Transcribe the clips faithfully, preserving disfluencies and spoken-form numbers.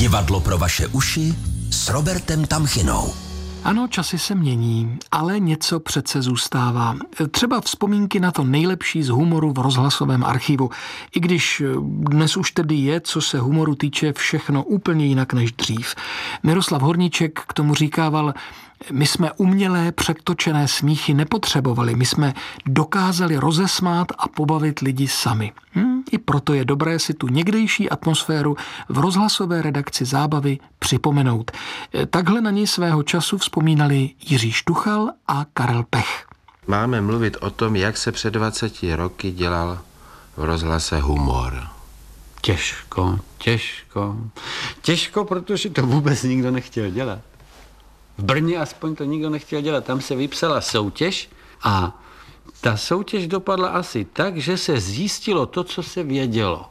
Divadlo pro vaše uši s Robertem Tamchinou. Ano, časy se mění, ale něco přece zůstává. Třeba vzpomínky na to nejlepší z humoru v rozhlasovém archivu. I když dnes už tedy je, co se humoru týče, všechno úplně jinak než dřív. Miroslav Horníček k tomu říkával: my jsme umělé přetočené smíchy nepotřebovali, my jsme dokázali rozesmát a pobavit lidi sami. Hm, I proto je dobré si tu někdejší atmosféru v rozhlasové redakci Zábavy připomenout. Takhle na něj svého času vzpomínali Jiří Štuchal a Karel Pech. Máme mluvit o tom, jak se před dvaceti roky dělal v rozhlase humor. Těžko, těžko. Těžko, protože to vůbec nikdo nechtěl dělat. V Brně aspoň to nikdo nechtěl dělat. Tam se vypsala soutěž a ta soutěž dopadla asi tak, že se zjistilo to, co se vědělo.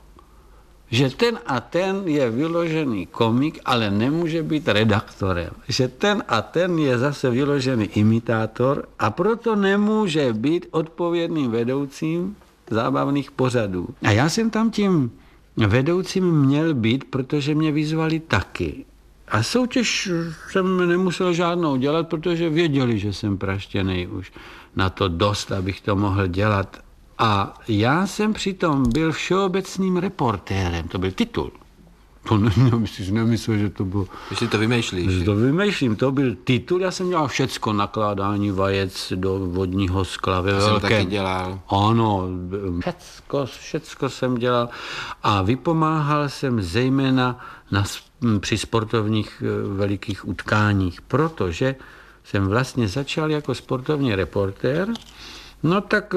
Že ten a ten je vyložený komik, ale nemůže být redaktorem. Že ten a ten je zase vyložený imitátor a proto nemůže být odpovědným vedoucím zábavných pořadů. A já jsem tam tím vedoucím měl být, protože mě vyzvali taky. A soutěž jsem nemusel žádnou dělat, protože věděli, že jsem praštěnej už na to dost, abych to mohl dělat. A já jsem přitom byl všeobecným reportérem, to byl titul. To ne, jsi nemyslel, že to bylo... Když to vymýšlíš. Že to vymýšlím, to byl titul, já jsem dělal všecko, nakládání vajec do vodního skla ve velkém. To taky dělal. Ano, všecko, všecko jsem dělal a vypomáhal jsem zejména na, při sportovních velikých utkáních, protože jsem vlastně začal jako sportovní reportér, no tak...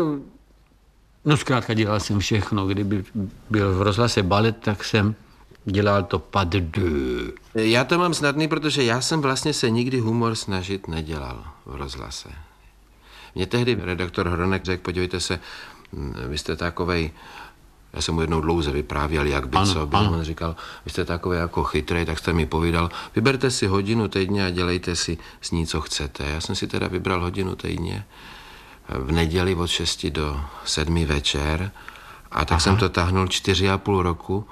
No zkrátka dělal jsem všechno, kdyby byl v rozhlase balet, tak jsem dělal to pas de deux. Já to mám snadný, protože já jsem vlastně se nikdy humor snažit nedělal v rozhlase. Mně tehdy redaktor Hronek řekl, podívejte se, vy jste takovej, já jsem mu jednou dlouze vyprávěl, jak by ano, co byl, ano. on říkal, vy jste takovej jako chytrej, tak jste mi povídal, vyberte si hodinu týdně a dělejte si s ní, co chcete. Já jsem si teda vybral hodinu týdně v neděli od šesti do sedmi večer a tak Aha. jsem to táhnul čtyři a půl roku.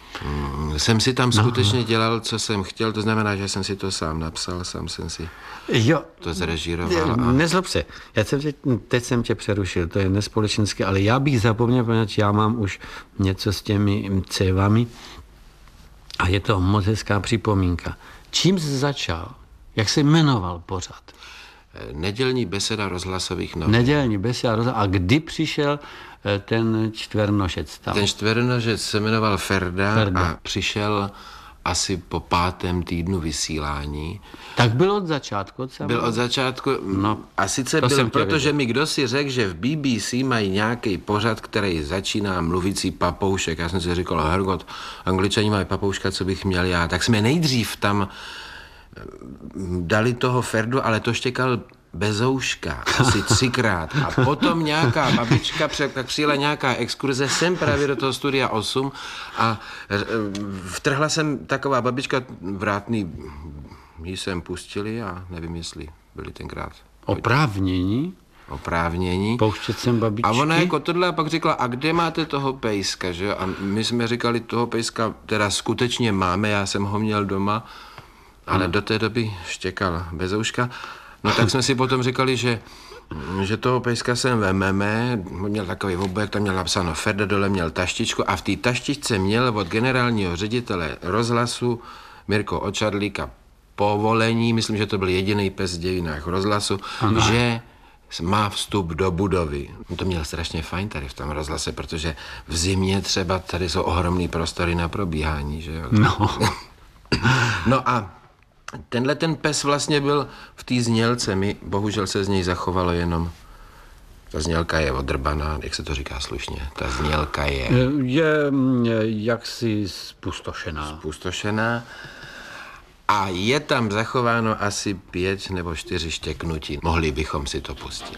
Jsem si tam skutečně no. dělal, co jsem chtěl, to znamená, že jsem si to sám napsal, sám jsem si jo. to zrežíroval. A... Nezlob se, já jsem tě, teď jsem tě přerušil, to je nespolečenské, ale já bych zapomněl, protože já mám už něco s těmi cévami a je to moc hezká připomínka. Čím jsi začal? Jak se jmenoval pořad? Nedělní beseda rozhlasových novin. Nedělní beseda rozhlasových. A kdy přišel ten čtvernožec tam? Ten čtvernožec se jmenoval Ferda, Ferda a přišel asi po pátém týdnu vysílání. Tak byl od začátku? Byl od začátku. No, a sice byl, protože mi kdo si řekl, že v B B C mají nějaký pořad, který začíná mluvící papoušek. Já jsem si říkal, hergot, Angličani mají papouška, co bych měl já. Tak jsme nejdřív tam dali toho Ferdu, ale to štěkal bezouška, asi třikrát. A potom nějaká babička, tak přijela nějaká exkurze sem právě do toho studia osm a vtrhla jsem taková babička, vrátný jí sem pustili a nevím, jestli byli tenkrát. Oprávnění? Oprávnění. Pouštět sem babičky? A ona jako tohle a pak řekla, a kde máte toho pejska, že? A my jsme říkali, toho pejska teda skutečně máme, já jsem ho měl doma, ale do té doby štěkal bezouška. No tak jsme si potom říkali, že, že toho pejska sem vememe, měl takový obojek, tam měl napsáno Ferda, dole měl taštičku a v té taštičce měl od generálního ředitele rozhlasu Mirko Očadlíka povolení, myslím, že to byl jediný pes v dějinách rozhlasu, ano. že má vstup do budovy. To měl strašně fajn tady v tom rozhlase, protože v zimě třeba tady jsou ohromný prostory na probíhání, že jo? No. No a tenhle ten pes vlastně byl v té znělce. My, bohužel se z něj zachovalo jenom, ta znělka je odrbaná, jak se to říká slušně, ta znělka je... Je jaksi spustošená. Spustošená a je tam zachováno asi pět nebo čtyři štěknutí. Mohli bychom si to pustit.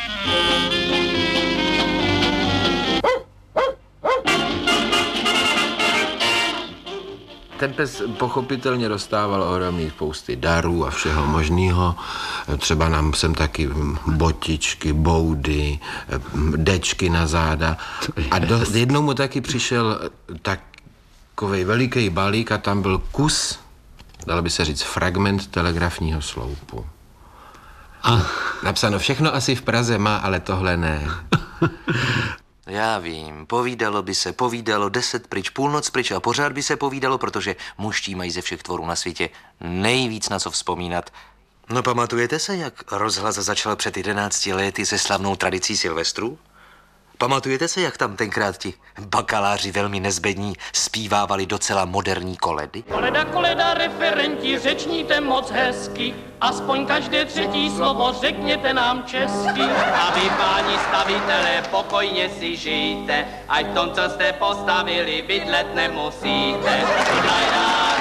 Ten pes pochopitelně dostával ohromný spousty darů a všeho možného. Třeba nám sem taky botičky, boudy, dečky na záda. A do, jednou mu taky přišel tak takovej veliký balík a tam byl kus, dalo by se říct, fragment telegrafního sloupu. A... Napsáno všechno asi v Praze má, ale tohle ne. Já vím, povídalo by se, povídalo, deset pryč, půlnoc pryč a pořád by se povídalo, protože mužští mají ze všech tvorů na světě nejvíc na co vzpomínat. No pamatujete se, jak rozhlas začal před jedenácti lety se slavnou tradicí Silvestru? Pamatujete se, jak tam tenkrát ti bakaláři velmi nezbední zpívávali docela moderní koledy? Koleda, koleda, referenti, řečníte moc hezky, aspoň každé třetí slovo řekněte nám česky. A vy, páni stavitelé, pokojně si žijte, ať v tom, co jste postavili, bydlet nemusíte. Daj, daj.